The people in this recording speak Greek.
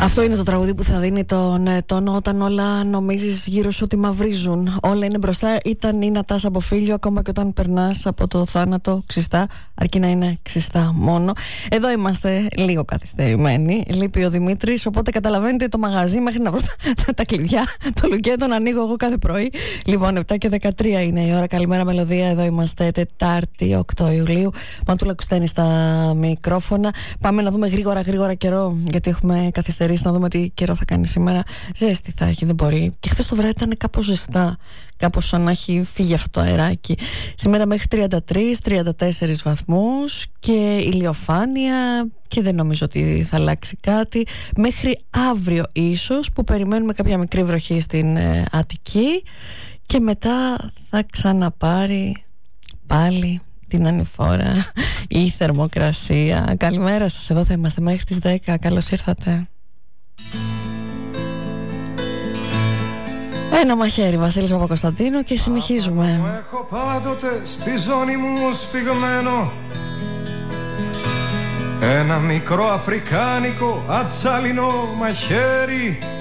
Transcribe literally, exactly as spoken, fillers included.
Αυτό είναι το τραγούδι που θα δίνει τον τόνο όταν όλα νομίζεις γύρω σου ότι μαυρίζουν. Όλα είναι μπροστά, ήταν ή να τας από φίλιο, ακόμα και όταν περνάς από το θάνατο ξιστά, αρκεί να είναι ξιστά μόνο. Εδώ είμαστε λίγο καθυστερημένοι. Λείπει ο Δημήτρης, οπότε καταλαβαίνετε το μαγαζί μέχρι να βρω τα, τα κλειδιά. Το λουκέτο να ανοίγω εγώ κάθε πρωί. Λοιπόν, επτά και δεκατρία είναι η ώρα. Καλημέρα μελωδία. Εδώ είμαστε Τετάρτη, οκτώ Ιουλίου. Μαντούλα Κουστένη στα μικρόφωνα. Πάμε να δούμε γρήγορα γρήγορα καιρό, γιατί έχουμε καθυστερήσει να δούμε τι καιρό θα κάνει σήμερα. Ζέστη θα έχει, δεν μπορεί. Και χθες το βράδυ ήταν κάπως ζεστά. Κάπως σαν να έχει φύγει αυτό το αεράκι. Σήμερα μέχρι τριάντα τρεις τριάντα τέσσερις βαθμούς και ηλιοφάνεια, και δεν νομίζω ότι θα αλλάξει κάτι. Μέχρι αύριο ίσως, που περιμένουμε κάποια μικρή βροχή στην ε, Αττική, και μετά θα ξαναπάρει πάλι την ανηφόρα η θερμοκρασία. Καλημέρα σας, εδώ θα είμαστε μέχρι τις δέκα. Καλώς ήρθατε. Ένα μαχαίρι, Βασίλης Παπακοσταντίνου, και συνεχίζουμε. Μου έχω πάντοτε στη ζώνη μου σφιγμένο ένα μικρό αφρικάνικο ατσάλινο μαχαίρι